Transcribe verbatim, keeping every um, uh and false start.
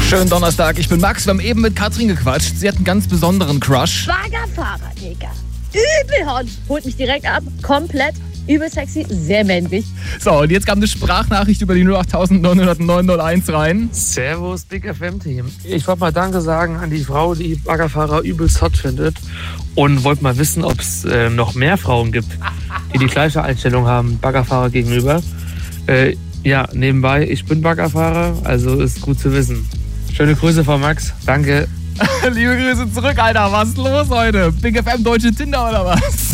Schönen Donnerstag, ich bin Max. Wir haben eben mit Katrin gequatscht. Sie hat einen ganz besonderen Crush. Baggerfahrer, Digga. Übel hot. Holt mich direkt ab. Komplett. Übel sexy, sehr männlich. So, und jetzt kam eine Sprachnachricht über die null acht neun null neun null eins rein. Servus, Big F M-Team. Ich wollte mal Danke sagen an die Frau, die Baggerfahrer übelst hot findet. Und wollte mal wissen, ob es äh, noch mehr Frauen gibt, die die gleiche Einstellung haben, Baggerfahrer gegenüber. Äh, ja, nebenbei, ich bin Baggerfahrer, also ist gut zu wissen. Schöne Grüße von Max, danke. Liebe Grüße zurück, Alter. Was ist los heute? Big F M, deutsche Tinder oder was?